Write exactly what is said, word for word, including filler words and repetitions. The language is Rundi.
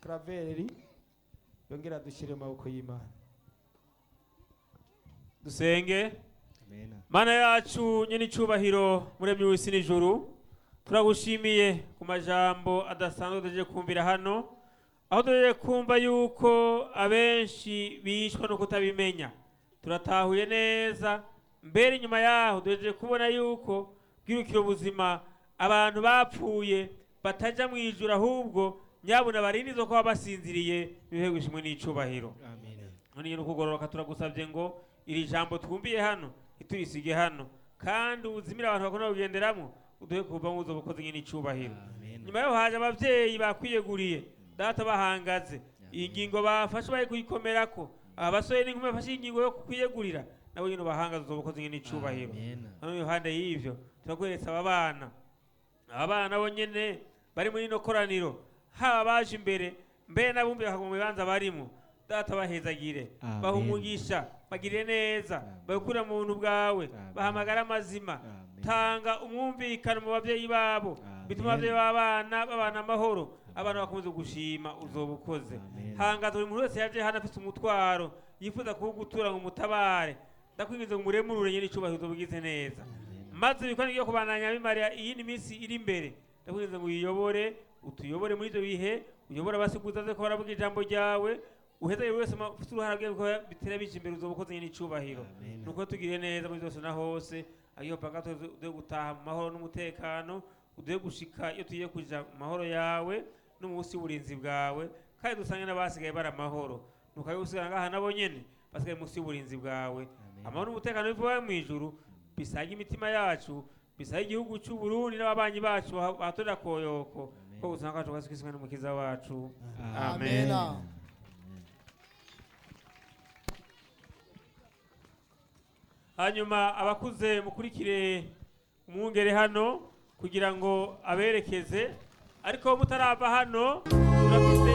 Kraveri yongera dushire mu maboko y'Imana. Dusenge. Amen. Mana yacu nyene icubahiro muremyi w'isi n'ijuru, turagushimiye ku majambo adasanzwe duje kumvira hano, aho duje kumva yuko abenshi bishwa no kutabimenya. Turatahuye neza, mbere inyuma yaho duje kubona yuko bwirukiro buzima abantu bapfuye bataja mu ijuru, ahubwo nyabuna barinizo ko basinziriye bihe gushimwe n'icubahiro. Amen. None nyene ukugororoka turagusavye ngo iri jambo twumviye hano iturisige hano, kandi uzimira abantu bakunda kugenderamo uduhe kuva mu bukozi nyene icubahiro. Amen. Nyuma yo haje abavyeyi bakwiyeguriye data bahangaze ingingo bafashe baye kuyikomerako, abasore n'inkumi bafashe ingingo yo kwiyegurira nabo nyene bahangaze ubukozi nyene icubahiro. Amen. Hano yohande y'ivyo turagweretse aba bana abana nabo nyene bari muri no koraniro, haba baje imbere mbere nabumvira mu bibanza barimo, data bahezagire, Amen. bahumugisha, bagire neza, bakura mu buntu bwawe, Amen. bahamagara amazima, Amen. tanga umwumvikano mu bavyeyi babo, Amen. bituma abavyeyi b'abana babana amahoro, abana bakomeze gushima uzobukoze. Amen. Hangaza buri muntu wese yaje hano afite umutwaro yifuza kuwugutura ngo umutabare, ndakwingize ngo muremurure nyene icubahiro uzobugize neza, maze bikora ngiye kubandanya bimariya iyindi minsi iri imbere, ndakwingize ngo uyiyobore, utuyobore muri ivyo bihe, uyobore abasiguza ze ko baravuga ijambo ryawe, uheza buri wese ufite uruhara bwe ko bitera bije imbere uzobukoze nyene icubahiro. Amen. Nuko tugire neza muri zose na hose, ayo pagato de gutaha mu mahoro n'umutekano, uduhe gushika iyo tugiye kuja mu mahoro yawe no mu busi burinzi bwawe, kandi dusange n'abasigaye bari amahoro. Nuko ayo usigara ngaha nabo nyene basigaye mu busi burinzi bwawe. Amahoro n'umutekano bivuye mu ijuru bisanga imitima yacu, bisanga igihugu cy'u Burundi n'ababanyi bacu batorera koyoko, ko usanga kwacu kwasikiswe n'umukiza wacu. Amen. Amen. Hanyuma abakuze mukurikire umwungere hano kugira ngo aberekeze, ariko mutarava hano turafite